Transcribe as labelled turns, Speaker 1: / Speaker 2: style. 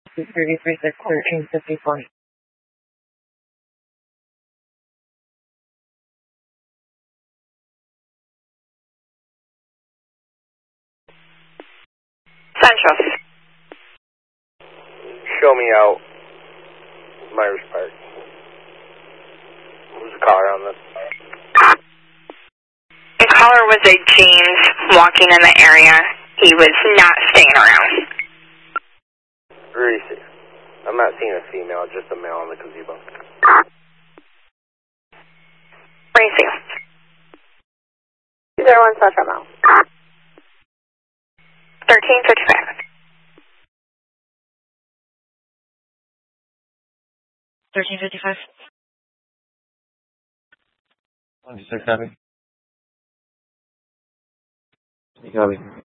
Speaker 1: 233, 1354.
Speaker 2: Central.
Speaker 3: Show me out. Myers Park. Who's the caller on this?
Speaker 2: The caller was a James walking in the area. He was not staying around.
Speaker 3: Reese. I'm not seeing a female, just a male in the gazebo.
Speaker 2: Reese.
Speaker 4: 201 Central Mile.
Speaker 2: 1355.
Speaker 1: 1355.
Speaker 5: 26 copy. You copy.